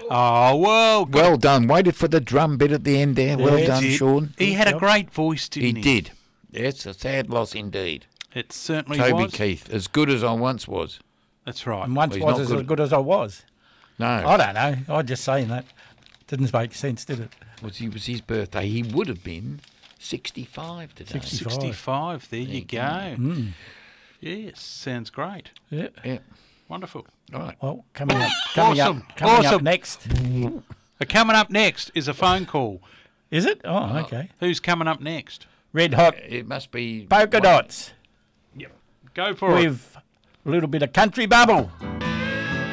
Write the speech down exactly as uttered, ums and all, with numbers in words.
Oh, well. good- Well done. Waited for the drum bit at the end there. Well Yeah, done, did. Sean. He had a job. great voice, He didn't he? did. It's a sad loss indeed. It certainly Toby was. Keith, as good as I once was. That's right. And once Well, he's was not as good. good as I was. No, I don't know. I'm just saying that. Didn't make sense, did it? was he was his birthday. He would have been sixty-five today. sixty-five. sixty-five. There you go. Mm. Yes, sounds great. Yeah. Yeah. Wonderful. All right. Well, coming up, coming Awesome. up, coming up Awesome. next. Uh, coming up next is a phone call. Is it? Oh, okay. Who's coming up next? Red hot It must be polka dots Go for it. with a little bit of country bubble.